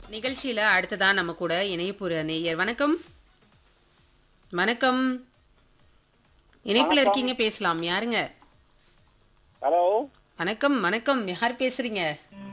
நிகழ்ச்சியில அடுத்ததா நம்ம கூட இணையப்புற நேயர். வணக்கம். வணக்கம். இணைப்புல வணக்கம். இருக்கீங்க, பேசலாம். யாருங்க? ஹலோ. வணக்கம், வணக்கம். யார் பேசுறீங்க?